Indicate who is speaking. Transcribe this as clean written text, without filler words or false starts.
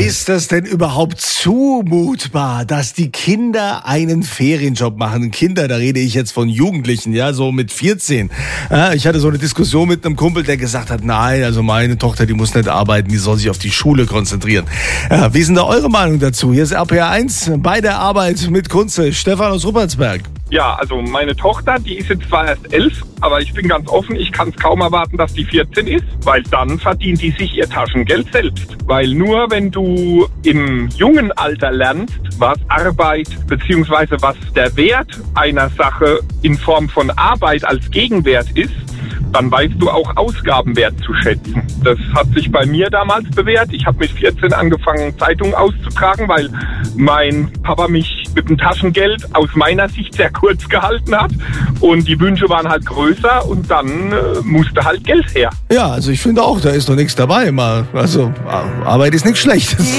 Speaker 1: Ist das denn überhaupt zumutbar, dass die Kinder einen Ferienjob machen? Kinder, da rede ich jetzt von Jugendlichen, ja, so mit 14. Ich hatte so eine Diskussion mit einem Kumpel, der gesagt hat, nein, also meine Tochter, die muss nicht arbeiten, die soll sich auf die Schule konzentrieren. Ja, wie ist denn da eure Meinung dazu? Hier ist RPR 1 bei der Arbeit mit Kunze. Stefan aus Ruppertsberg.
Speaker 2: Ja, also meine Tochter, die ist jetzt zwar erst 11, aber ich bin ganz offen, ich kann es kaum erwarten, dass die 14 ist, weil dann verdient die sich ihr Taschengeld selbst. Weil nur wenn du im jungen Alter lernst, was Arbeit bzw. was der Wert einer Sache in Form von Arbeit als Gegenwert ist, dann weißt du auch Ausgaben wertzuschätzen. Das hat sich bei mir damals bewährt. Ich habe mit 14 angefangen, Zeitungen auszutragen, weil mein Papa mich mit dem Taschengeld aus meiner Sicht sehr kurz gehalten hat. Und die Wünsche waren halt größer und dann musste halt Geld her.
Speaker 1: Ja, also ich finde auch, da ist doch nichts dabei. Also Arbeit ist nichts Schlechtes.